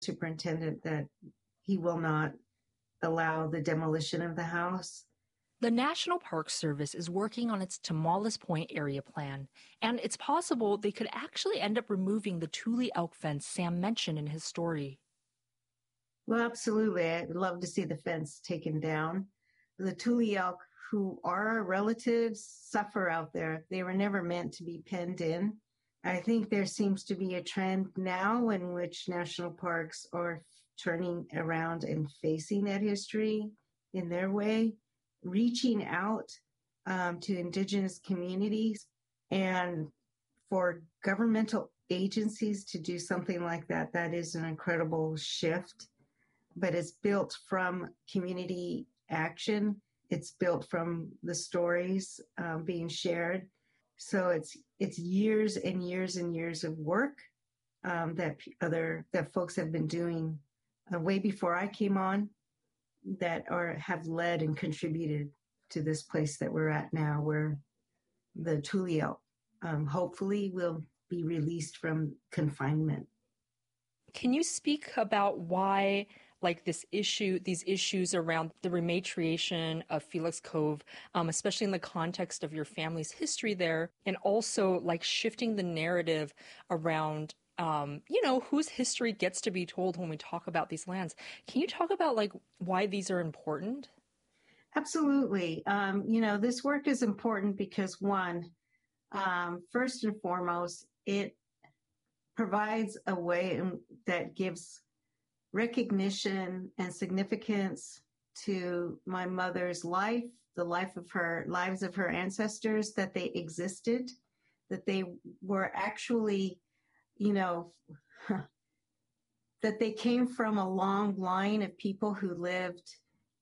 superintendent that he will not allow the demolition of the house. The National Park Service is working on its Tomales Point area plan, and it's possible they could actually end up removing the Tule elk fence Sam mentioned in his story. Well, absolutely. I'd love to see the fence taken down. The Tule elk, who are our relatives, suffer out there. They were never meant to be penned in. I think there seems to be a trend now in which national parks are turning around and facing that history in their way, reaching out to indigenous communities, and for governmental agencies to do something like that, that is an incredible shift. But it's built from community action. It's built from the stories being shared. So it's years and years and years of work that folks have been doing way before I came on, that have led and contributed to this place that we're at now, where the Tule elk hopefully will be released from confinement. Can you speak about why, these issues around the rematriation of Felix Cove, especially in the context of your family's history there, and also shifting the narrative around, whose history gets to be told when we talk about these lands? Can you talk about why these are important? Absolutely. This work is important because, one, first and foremost, it provides a way that gives recognition and significance to my mother's life, the lives of her ancestors, that they existed, that they were actually, that they came from a long line of people who lived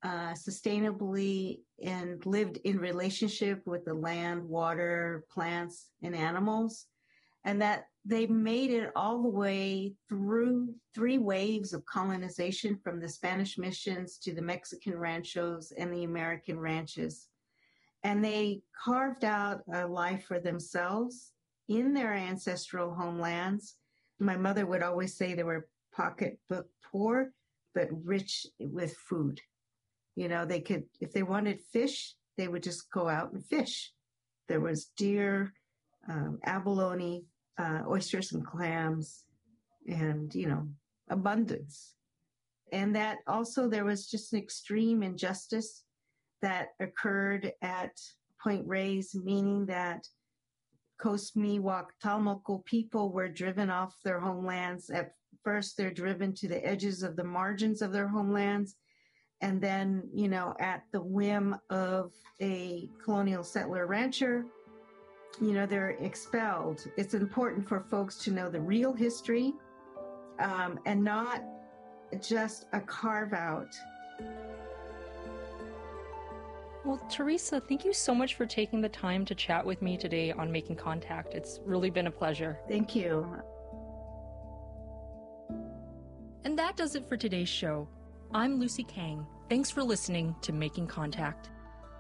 sustainably and lived in relationship with the land, water, plants, and animals, and that they made it all the way through 3 waves of colonization, from the Spanish missions to the Mexican ranchos and the American ranches. And they carved out a life for themselves in their ancestral homelands. My mother would always say they were pocketbook poor, but rich with food. They could, if they wanted fish, they would just go out and fish. There was deer, abalone, oysters and clams, and, abundance. And that also there was just an extreme injustice that occurred at Point Reyes, meaning that Coast Miwok Talmoko people were driven off their homelands. At first, they're driven to the edges of the margins of their homelands. And then, at the whim of a colonial settler rancher, they're expelled. It's important for folks to know the real history and not just a carve out. Well, Teresa, thank you so much for taking the time to chat with me today on Making Contact. It's really been a pleasure. Thank you. And that does it for today's show. I'm Lucy Kang. Thanks for listening to Making Contact.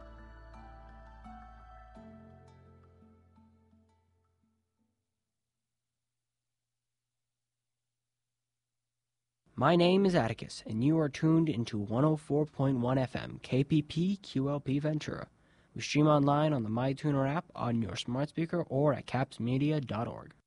My name is Atticus, and you are tuned into 104.1 FM KPP QLP Ventura. We stream online on the MyTuner app, on your smart speaker, or at capsmedia.org.